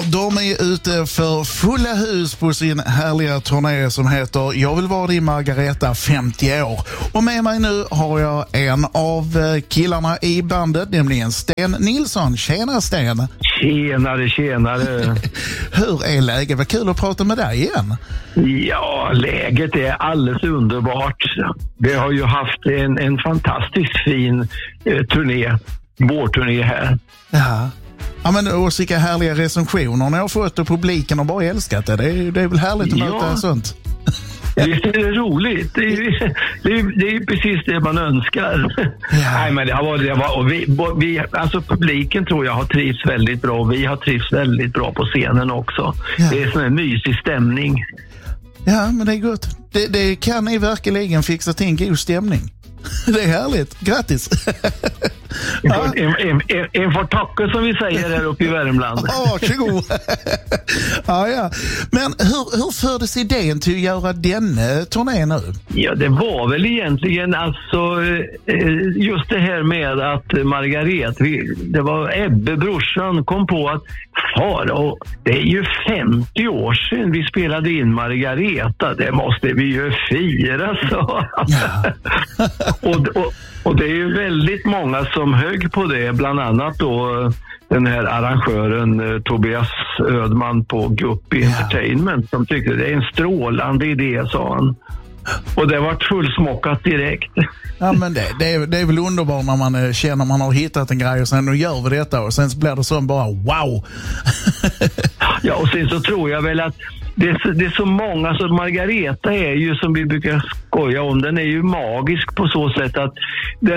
de är ute för fulla hus på sin härliga turné som heter Jag vill vara din Margareta 50 år. Och med mig nu har jag en av killarna i bandet, nämligen Sten Nilsson. Tjena Sten! Tjenare! Hur är läget? Vad kul att prata med dig igen. Ja, läget är alldeles underbart. Vi har ju haft en fantastiskt fin vårturné här. Ja, men och vilka härliga recensioner ni har fått och publiken har bara älskat det. Det är väl härligt att möta sånt. Visst är det roligt. Det är precis det man önskar. Ja. Nej, men det var och vi alltså publiken tror jag har trivts väldigt bra och vi har trivts väldigt bra på scenen också. Ja. Det är sån en mysig stämning. Ja, men det är gott. Det kan ni verkligen fixa till en god stämning. Det är härligt. Grattis! En får tacka som vi säger här uppe i Värmland. Varsågod! Ja. Men hur fördes idén till att göra denna turné nu? Ja, det var väl egentligen alltså just det här med att Margareta, det var Ebbe, brorsan, kom på att det är ju 50 år sedan vi spelade in Margareta. Det måste vi ju fira, så. Ja. Och det är ju väldigt många som högg på det, bland annat då den här arrangören Tobias Ödman på Guppy Entertainment, som tyckte det är en strålande idé, sa han. Och det var fullsmockat direkt. Ja, men det är väl underbart när man känner man har hittat en grej och sen nu gör vi detta och sen blir det så bara wow. Ja, och sen så tror jag väl att det är så många, så Margareta är ju, som vi brukar skoja om, den är ju magisk på så sätt att den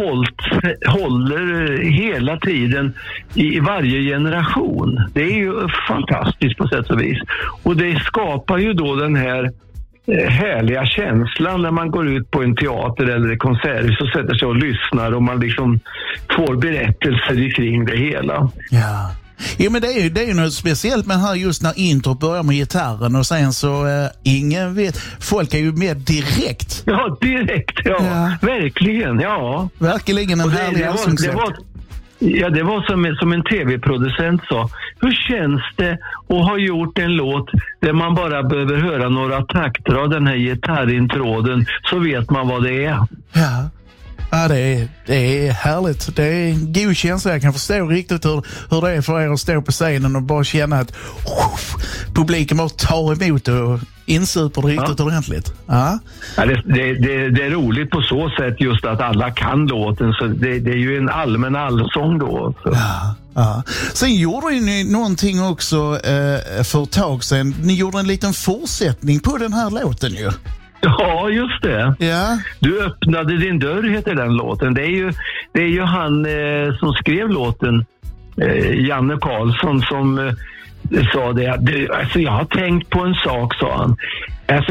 håller hela tiden i varje generation. Det är ju fantastiskt på sätt och vis. Och det skapar ju då den här härliga känslan när man går ut på en teater eller en konsert och sätter sig och lyssnar och man liksom får berättelser kring det hela. Ja. Ja, men det är ju något speciellt med här just när intro börjar med gitarren och sen så ingen vet. Folk är ju med direkt. Ja, direkt, ja. Verkligen, ja. Verkligen en härlig allsångssätt. Ja, det var som en tv-producent sa. Hur känns det att ha gjort en låt där man bara behöver höra några takter av den här gitarrintråden så vet man vad det är? Ja. Ja, det är härligt. Det är en god känsla. Jag kan förstå riktigt hur det är för er att stå på scenen och bara känna att publiken bara tar emot och insuper det riktigt ordentligt. Ja. Ja, det är roligt på så sätt just att alla kan låten, så det är ju en allmän allsång då. Så. Ja. Sen gjorde ni någonting också för ett tag sedan. Ni gjorde en liten fortsättning på den här låten ju. Ja, just det. Ja. Du öppnade din dörr heter den låten. Det är ju han som skrev låten, Janne Karlsson, som sa det. Alltså, jag har tänkt på en sak, sa han. Alltså,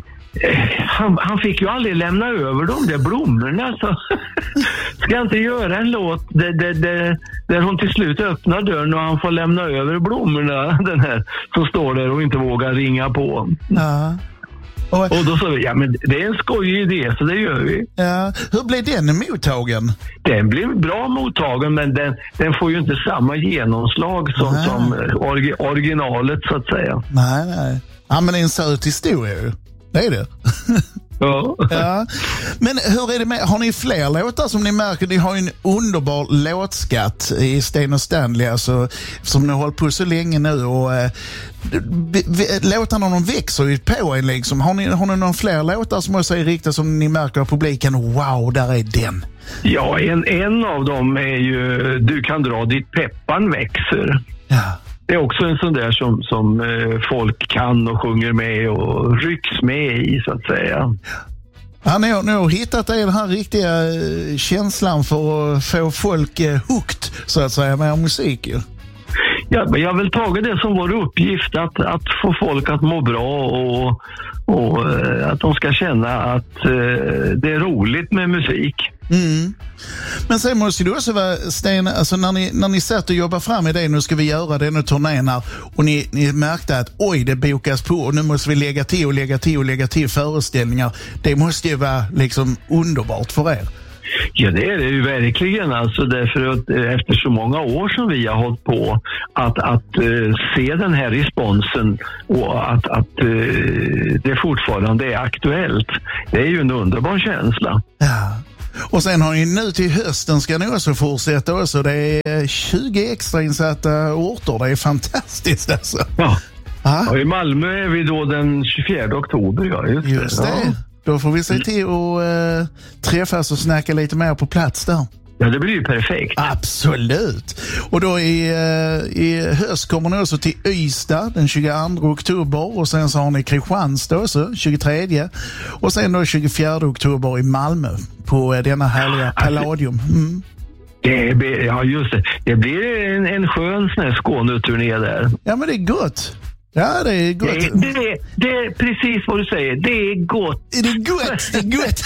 han fick ju aldrig lämna över de där blommorna. Så ska inte göra en låt där hon till slut öppnar dörren och han får lämna över blommorna, den här som står där och inte vågar ringa på. Ja. Och då sa vi, ja men det är en skojig idé, så det gör vi. Ja. Hur blev den mottagen? Den blev bra mottagen, men den får ju inte samma genomslag som originalet, så att säga. Nej. Ja, men det är en söt historia ju. Det är det. Ja. Ja. Men hur är det med, har ni fler låtar som ni märker? Ni har ju en underbar låtskatt i Sten och Stanley, alltså, som ni har hållit på så länge nu, och låtarna de växer ju på en liksom. Har ni någon fler låtar som också är riktigt som ni märker av publiken, wow, där är den? Ja, en av dem är ju Du kan dra dit peppan växer. Ja. Det är också en sån där som folk kan och sjunger med och rycks med i, så att säga. Ja, ni har hittat den här riktiga känslan för att få folk hooked, så att säga, med musik ju. Ja, men jag har väl tagit det som vår uppgift att få folk att må bra och att de ska känna att det är roligt med musik. Mm. Men sen måste det också vara, Sten, alltså när ni satt och jobbade fram i det, nu ska vi göra det, nu turnén här, och ni märkte att oj, det bokas på och nu måste vi lägga till föreställningar. Det måste ju vara liksom underbart för er. Ja, det är det ju verkligen. Alltså därför att efter så många år som vi har hållit på att se den här responsen och att det fortfarande är aktuellt. Det är ju en underbar känsla. Ja. Och sen har ni nu till hösten ska ni också fortsätta också. Det är 20 extra insatta orter. Det är fantastiskt alltså. Ja. Och i Malmö är vi då den 24 oktober. Ja, just det. Ja. Då får vi se till att träffas och snacka lite mer på plats där. Ja, det blir ju perfekt. Absolut. Och då i höst kommer ni också till Ystad den 22 oktober och sen så har ni Kristianstad också 23. Och sen då 24 oktober i Malmö på denna härliga Palladium. Mm. Ja, just det. Det blir en skön sån här Skåneturné där. Ja, men det är gott. Ja, det är gott. Det är precis vad du säger. Det är gott. Det är gott, det är gott.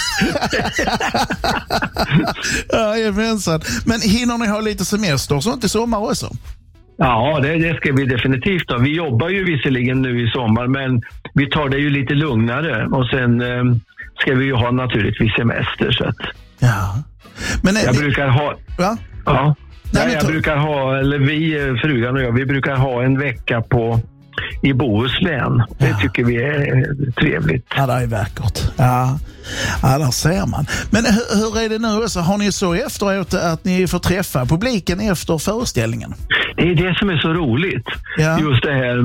Ja, jajamensan. Men hinner ni ha lite semester sånt i sommar också? Ja, det ska vi definitivt ha. Vi jobbar ju visserligen nu i sommar, men vi tar det ju lite lugnare. Och sen ska vi ju ha naturligtvis semester. Så att... Ja. Men jag brukar ha... Va? Ja. Nej, brukar ha, eller vi, frugan och jag, vi brukar ha en vecka i Bohuslän. Det tycker vi är trevligt. Ja, det är vackert. Ja, där ser man. Men hur är det nu också? Har ni så efteråt att ni får träffa publiken efter föreställningen? Det är det som är så roligt. Ja. Just det här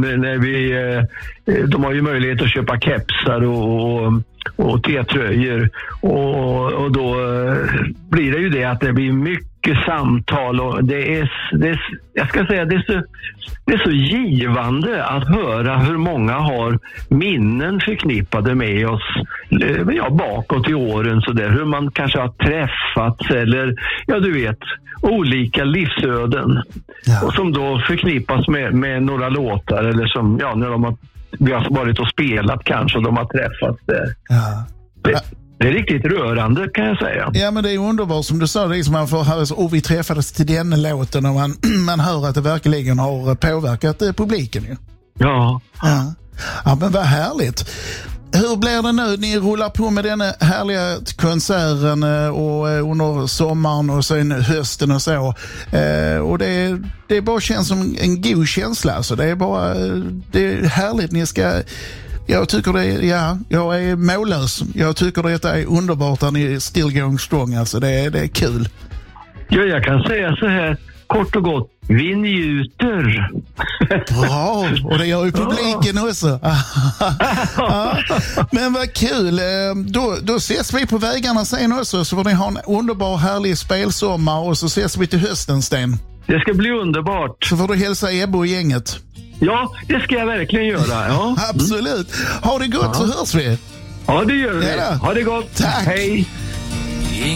när de har ju möjlighet att köpa kepsar och T-tröjor och då blir det ju det att det blir mycket samtal och jag ska säga det är så givande att höra hur många har minnen förknippade med oss bakåt i åren så där, hur man kanske har träffats eller du vet olika livsöden och som då förknippas med några låtar eller som när vi har varit och spelat kanske och de har träffats där. Ja. Det är riktigt rörande kan jag säga. Ja, men det är underbart som du sa, det är som man får höra vi träffades till den låten och man hör att det verkligen har påverkat publiken ju. Ja. Ja, men vad härligt. Hur blir det nu? Ni rullar på med den härliga konserten och under sommaren och sen hösten och så. Och det bara känns som en god känsla. Alltså. Det är härligt. Jag tycker jag är mållös. Jag tycker detta är underbart att ni är still going strong. Alltså. Det är kul. Ja, jag kan säga så här. Kort och gott, vi njuter. Bra, och det gör ju publiken också. Ja, men vad kul. Då ses vi på vägarna sen också, så får ni ha en underbar härlig spelsommar och så ses vi till hösten, Sten. Det ska bli underbart. Så får du hälsa Ebbe och gänget. Ja, det ska jag verkligen göra. Ja. Absolut. Ha det gott så hörs vi. Ja, det gör vi. Ha det gott. Tack. Hej.